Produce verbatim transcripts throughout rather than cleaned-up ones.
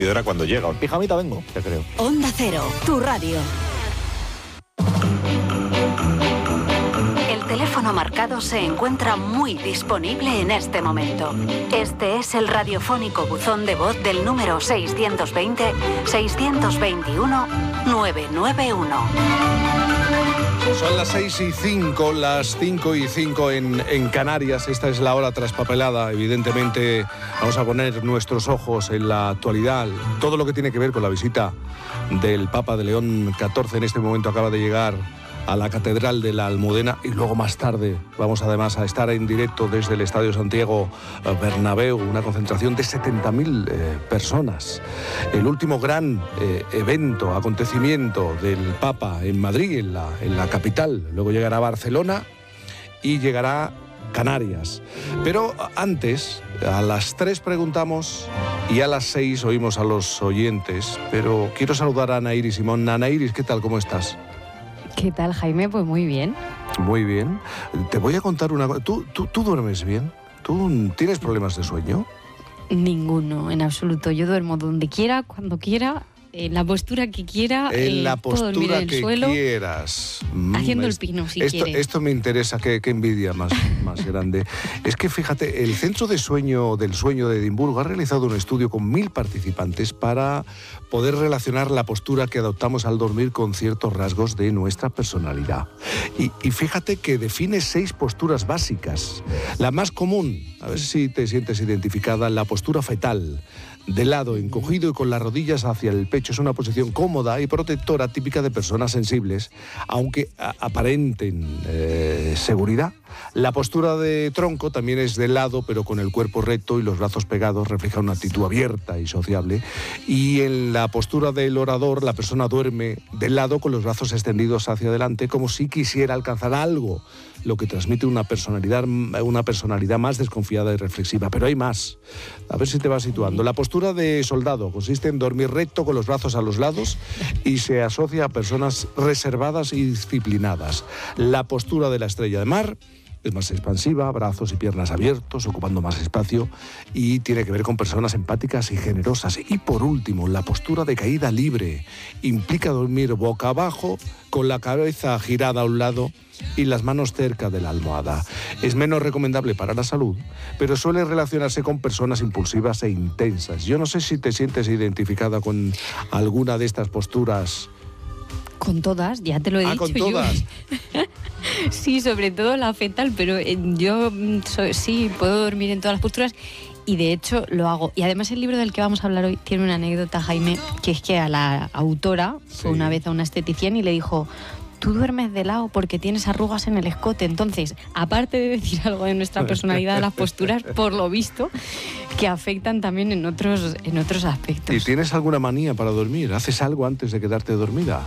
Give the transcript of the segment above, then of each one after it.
Y ahora cuando llega, en pijamita vengo, te creo. Onda Cero, tu radio. El teléfono marcado se encuentra muy disponible en este momento. Este es el radiofónico buzón de voz del número seiscientos veinte, seiscientos veintiuno, novecientos noventa y uno. Son las seis y cinco, las cinco y cinco en, en Canarias. Esta es la hora traspapelada. Evidentemente vamos a poner nuestros ojos en la actualidad. Todo lo que tiene que ver con la visita del Papa de León catorce. En este momento acaba de llegar a la Catedral de la Almudena y luego más tarde vamos además a estar en directo desde el Estadio Santiago Bernabéu, una concentración de setenta mil eh, personas. El último gran eh, evento, acontecimiento del Papa en Madrid, en la, en la capital. Luego llegará a Barcelona y llegará Canarias. Pero antes, a las tres preguntamos y a las seis oímos a los oyentes. Pero quiero saludar a Ana Iris Simón. Ana Iris, ¿qué tal? ¿Cómo estás? ¿Qué tal, Jaime? Pues muy bien. Muy bien. Te voy a contar una cosa. ¿Tú, tú, ¿Tú duermes bien? ¿Tú tienes problemas de sueño? Ninguno, en absoluto. Yo duermo donde quiera, cuando quiera, en la postura que quiera. En eh, la postura en el que suelo, quieras. Haciendo Mm, el pino, si esto, quiere. Esto me interesa, qué, qué envidia más, más grande. Es que fíjate, el Centro de Sueño del Sueño de Edimburgo ha realizado un estudio con mil participantes para poder relacionar la postura que adoptamos al dormir con ciertos rasgos de nuestra personalidad. Y, y fíjate que define seis posturas básicas. La más común, a ver si te sientes identificada, la postura fetal, de lado, encogido y con las rodillas hacia el pecho. Es una posición cómoda y protectora típica de personas sensibles, aunque a- aparenten eh, seguridad. La postura de tronco también es de lado, pero con el cuerpo recto y los brazos pegados, refleja una actitud abierta y sociable. Y en la postura del orador, la persona duerme de lado con los brazos extendidos hacia adelante, como si quisiera alcanzar algo, lo que transmite una personalidad, una personalidad más desconfiada y reflexiva. Pero hay más. A ver si te vas situando. La postura de soldado consiste en dormir recto con los brazos a los lados y se asocia a personas reservadas y disciplinadas. La postura de la estrella de mar es más expansiva, brazos y piernas abiertos, ocupando más espacio, y tiene que ver con personas empáticas y generosas. Y por último, la postura de caída libre implica dormir boca abajo, con la cabeza girada a un lado y las manos cerca de la almohada. Es menos recomendable para la salud, pero suele relacionarse con personas impulsivas e intensas. Yo no sé si te sientes identificada con alguna de estas posturas. Con todas, ya te lo he Ah, dicho. con yo. todas. Sí, sobre todo la fetal, pero eh, yo mm, so- sí puedo dormir en todas las posturas y de hecho lo hago. Y además el libro del que vamos a hablar hoy tiene una anécdota, Jaime, que es que a la autora fue Sí. una vez a una esteticien y le dijo: tú duermes de lado porque tienes arrugas en el escote. Entonces, aparte de decir algo de nuestra personalidad, las posturas, por lo visto, que afectan también en otros, en otros aspectos. ¿Y tienes alguna manía para dormir? ¿Haces algo antes de quedarte dormida?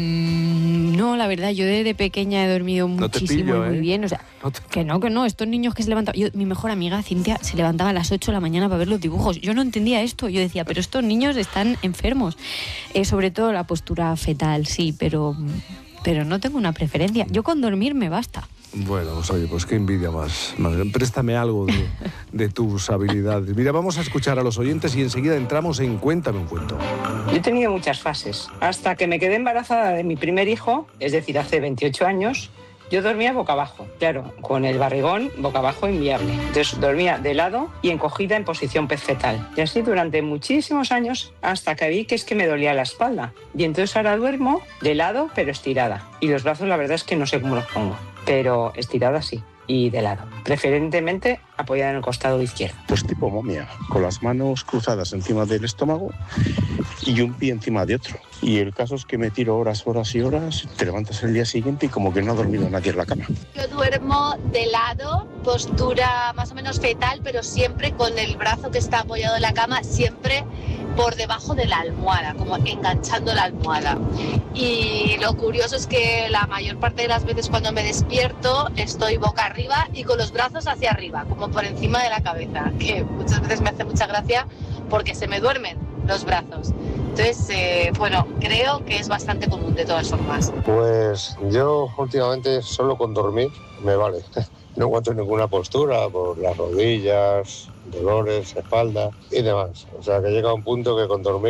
Mm, no, la verdad, yo desde pequeña he dormido No te muchísimo pillo, y muy ¿eh? bien. O sea, No te- que no, que no, estos niños que se levantan... Yo, mi mejor amiga, Cintia, se levantaba a las ocho de la mañana para ver los dibujos. Yo no entendía esto. Yo decía, pero estos niños están enfermos. Eh, sobre todo la postura fetal, sí, pero... pero no tengo una preferencia. Yo con dormir me basta. Bueno, pues oye, pues qué envidia más. más. Préstame algo de, de tus habilidades. Mira, vamos a escuchar a los oyentes y enseguida entramos en Cuéntame un cuento. Yo he tenido muchas fases. Hasta que me quedé embarazada de mi primer hijo, es decir, hace veintiocho años, yo dormía boca abajo. Claro, con el barrigón boca abajo inviable. Entonces dormía de lado y encogida en posición pez fetal. Y así durante muchísimos años, hasta que vi que es que me dolía la espalda. Y entonces ahora duermo de lado, pero estirada. Y los brazos, la verdad es que no sé cómo los pongo, pero estirada sí. Y de lado, preferentemente apoyada en el costado izquierdo. Pues tipo momia, con las manos cruzadas encima del estómago y un pie encima de otro. Y el caso es que me tiro horas, horas y horas, te levantas el día siguiente y como que no ha dormido nadie en la cama. Yo duermo de lado, postura más o menos fetal, pero siempre con el brazo que está apoyado en la cama, siempre por debajo de la almohada, como enganchando la almohada. Y lo curioso es que la mayor parte de las veces cuando me despierto estoy boca arriba y con los brazos hacia arriba, como por encima de la cabeza, que muchas veces me hace mucha gracia porque se me duermen los brazos. Entonces, eh, bueno, creo que es bastante común de todas formas. Pues yo últimamente solo con dormir me vale. No aguanto ninguna postura por las rodillas, dolores, espalda y demás. O sea que llega un punto que con dormir